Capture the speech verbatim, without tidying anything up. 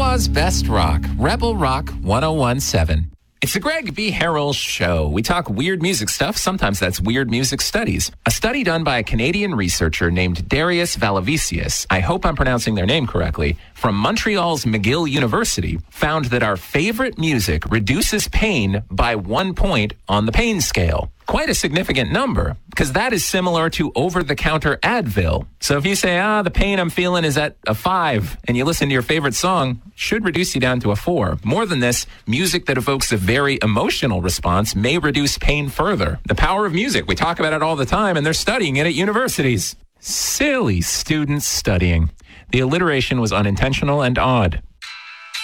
Oklahomaw's Best Rock, Rebel Rock one oh one point seven. It's the Greg B. Harrell Show. We talk weird music stuff. Sometimes that's weird music studies. A study done by a Canadian researcher named Darius Valavicius, I hope I'm pronouncing their name correctly, from Montreal's McGill University, found that our favorite music reduces pain by one point on the pain scale. Quite a significant number, because that is similar to over-the-counter Advil. So if you say, ah, the pain I'm feeling is at a five, and you listen to your favorite song, it should reduce you down to a four. More than this, music that evokes a very emotional response may reduce pain further. The power of music, we talk about it all the time, and they're studying it at universities. Silly students studying. The alliteration was unintentional and odd.